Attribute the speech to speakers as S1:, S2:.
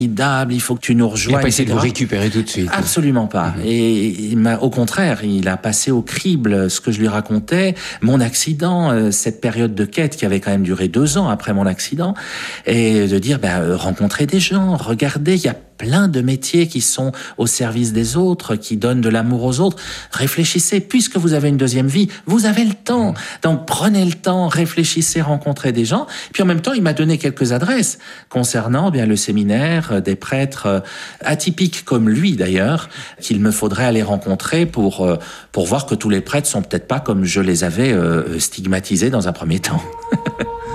S1: formidable, il faut que tu nous
S2: Il
S1: rejoignes.
S2: n'a pas essayé de vous
S1: etc.
S2: récupérer tout de suite.
S1: Absolument pas. Et au contraire, il a passé au crible ce que je lui racontais, mon accident, cette période de quête qui avait quand même duré 2 ans après mon accident, et de dire, rencontrer des gens, regardez, il y a plein de métiers qui sont au service des autres, qui donnent de l'amour aux autres. Réfléchissez, puisque vous avez une deuxième vie, vous avez le temps. Donc prenez le temps, réfléchissez, rencontrez des gens. Puis en même temps, il m'a donné quelques adresses concernant le séminaire des prêtres atypiques comme lui d'ailleurs, qu'il me faudrait aller rencontrer pour voir que tous les prêtres sont peut-être pas comme je les avais stigmatisés dans un premier temps.